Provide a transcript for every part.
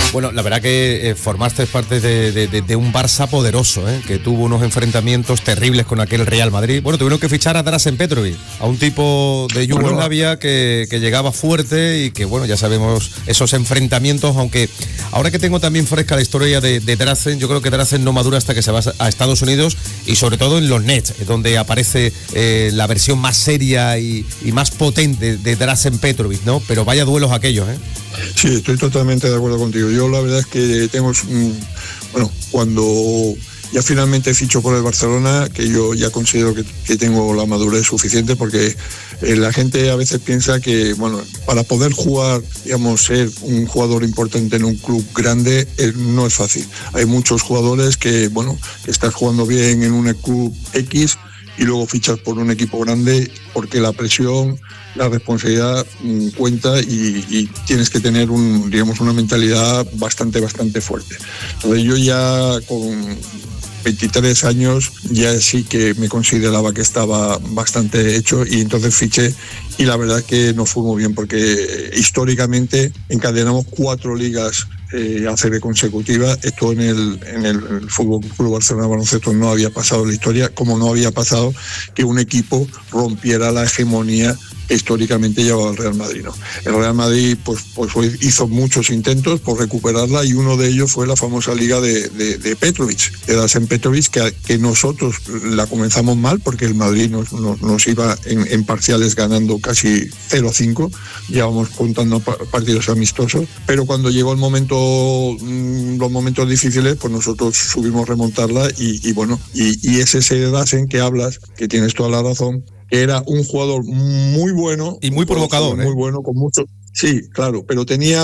Bueno, la verdad que formaste parte de un Barça poderoso, que tuvo unos enfrentamientos terribles con aquel Real Madrid. Bueno, tuvieron que fichar a Dražen Petrović, a un tipo de Yugoslavia que llegaba fuerte y que, bueno, ya sabemos esos enfrentamientos, aunque ahora que tengo también fresca la historia de Dražen, yo creo que Dražen no madura hasta que se va a Estados Unidos y sobre todo en los Nets, donde aparece la versión más seria y más potente de Dražen Petrović, ¿no? Pero vaya duelos aquellos, Sí, estoy totalmente de acuerdo contigo. Yo la verdad es que tengo, cuando ya finalmente ficho por el Barcelona, que yo ya considero que tengo la madurez suficiente, porque la gente a veces piensa que, bueno, para poder jugar, digamos, ser un jugador importante en un club grande no es fácil. Hay muchos jugadores que, bueno, que estás jugando bien en un club X y luego fichas por un equipo grande porque la presión, la responsabilidad cuenta y tienes que tener una mentalidad bastante fuerte. Entonces yo ya con 23 años ya sí que me consideraba que estaba bastante hecho y entonces fiché y la verdad que nos fue muy bien porque históricamente encadenamos 4 ligas ACB consecutivas. Esto en el Fútbol Club Barcelona Baloncesto no había pasado en la historia, como no había pasado que un equipo rompiera la hegemonía que históricamente llevaba el Real Madrid, ¿no? El Real Madrid pues hizo muchos intentos por recuperarla y uno de ellos fue la famosa liga de Petrović, de Dražen Petrović, que nosotros la comenzamos mal porque el Madrid nos iba en parciales ganando casi 0-5, llevábamos contando partidos amistosos, pero cuando llegó el momento, los momentos difíciles, pues nosotros supimos remontarla y es ese Dražen que hablas, que tienes toda la razón, que era un jugador muy bueno y muy provocador, muy bueno, con mucho. Sí, claro, pero tenía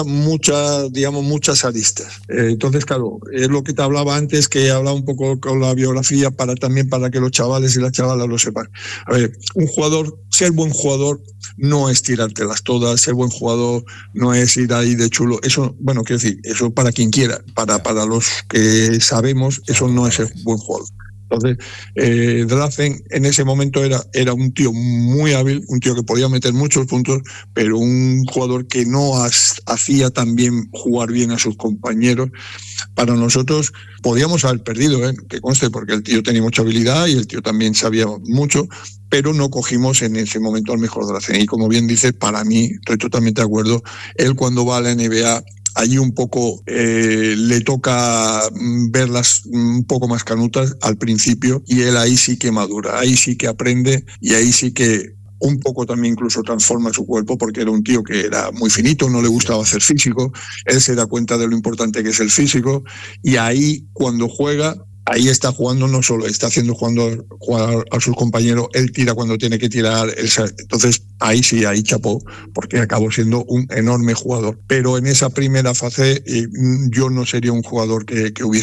muchas aristas. Entonces, claro, es lo que te hablaba antes, que hablaba un poco con la biografía para que los chavales y las chavalas lo sepan. A ver, ser buen jugador no es tirártelas todas, ser buen jugador no es ir ahí de chulo. Eso, bueno, quiero decir, eso para quien quiera, para los que sabemos, eso no es ser buen jugador. Entonces, Dražen en ese momento era un tío muy hábil, un tío que podía meter muchos puntos, pero un jugador que no hacía también jugar bien a sus compañeros. Para nosotros podíamos haber perdido, que conste, porque el tío tenía mucha habilidad y el tío también sabía mucho, pero no cogimos en ese momento al mejor Dražen. Y como bien dice, para mí, estoy totalmente de acuerdo, él cuando va a la NBA, allí un poco le toca verlas un poco más canutas al principio y él ahí sí que madura, ahí sí que aprende y ahí sí que un poco también incluso transforma su cuerpo porque era un tío que era muy finito, no le gustaba hacer físico, él se da cuenta de lo importante que es el físico y ahí cuando juega, ahí está jugando, no solo está haciendo jugar a sus compañeros, él tira cuando tiene que tirar, entonces ahí chapó, porque acabó siendo un enorme jugador. Pero en esa primera fase yo no sería un jugador que hubiese